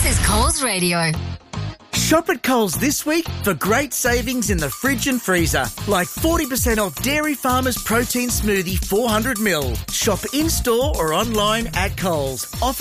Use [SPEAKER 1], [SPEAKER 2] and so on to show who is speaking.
[SPEAKER 1] is Coles Radio.
[SPEAKER 2] Shop at Coles this week for great savings in the fridge and freezer, like 40% off Dairy Farmers Protein Smoothie 400ml. Shop in-store or online at Coles. Offer